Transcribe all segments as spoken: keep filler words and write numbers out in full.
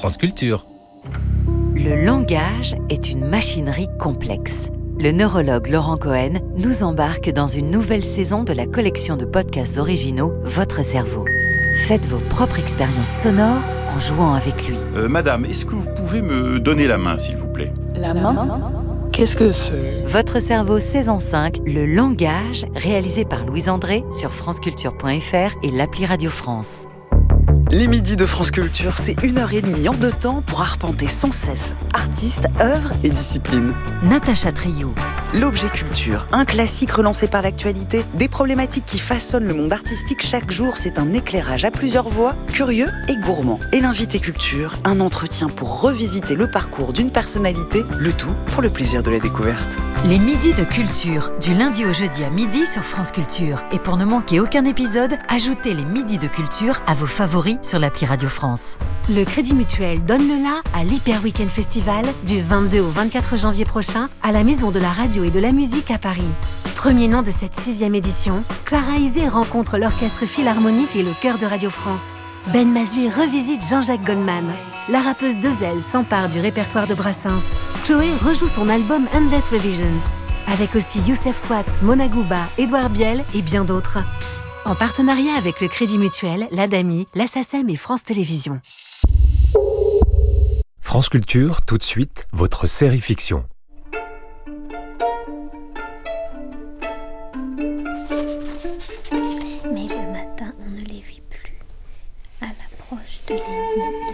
France Culture. Le langage est une machinerie complexe. Le neurologue Laurent Cohen nous embarque dans une nouvelle saison de la collection de podcasts originaux Votre cerveau. Faites vos propres expériences sonores en jouant avec lui. Euh, madame, est-ce que vous pouvez me donner la main, s'il vous plaît ? La main ? Qu'est-ce que c'est ? Votre cerveau saison cinq, le langage, réalisé par Louise André sur franceculture point f r et l'appli Radio France. Les midis de France Culture, c'est une heure et demie en deux temps pour arpenter sans cesse artistes, œuvres et disciplines. Natacha Trio. L'objet culture, un classique relancé par l'actualité, des problématiques qui façonnent le monde artistique chaque jour, c'est un éclairage à plusieurs voix, curieux et gourmand. Et l'invité culture, un entretien pour revisiter le parcours d'une personnalité, le tout pour le plaisir de la découverte. Les midis de culture, du lundi au jeudi à midi sur France Culture. Et pour ne manquer aucun épisode, ajoutez les midis de culture à vos favoris sur l'appli Radio France. Le Crédit Mutuel donne le la à l'Hyper Weekend Festival du vingt-deux au vingt-quatre janvier prochain à la Maison de la Radio et de la Musique à Paris. Premier nom de cette sixième édition, Clara Isé rencontre l'Orchestre Philharmonique et le Chœur de Radio France. Ben Mazui revisite Jean-Jacques Goldman. La rappeuse Dezel s'empare du répertoire de Brassens. Chloé rejoue son album Endless Revisions. Avec aussi Youssef Swatz, Mona Gouba, Édouard Biel et bien d'autres. En partenariat avec le Crédit Mutuel, l'Adami, la SACEM et France Télévisions. France Culture, tout de suite, votre série fiction. Mais le matin, on ne les vit plus. À l'approche de l'ennemi,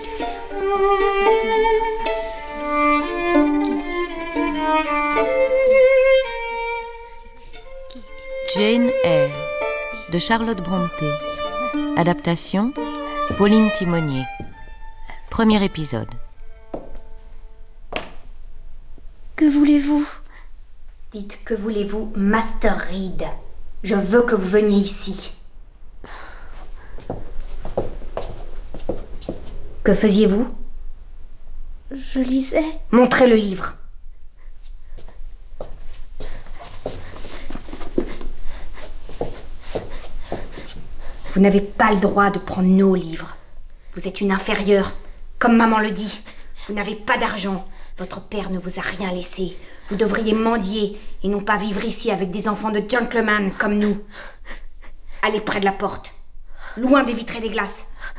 Jane Eyre, de Charlotte Brontë. Adaptation, Pauline Timonier. Premier épisode. Que voulez-vous ? Dites, que voulez-vous, Master Reed ? Je veux que vous veniez ici. Que faisiez-vous ? Je lisais. Montrez le livre. Vous n'avez pas le droit de prendre nos livres. Vous êtes une inférieure, comme maman le dit. Vous n'avez pas d'argent. Votre père ne vous a rien laissé. Vous devriez mendier et non pas vivre ici avec des enfants de gentlemen comme nous. Allez près de la porte, loin des vitres et des glaces.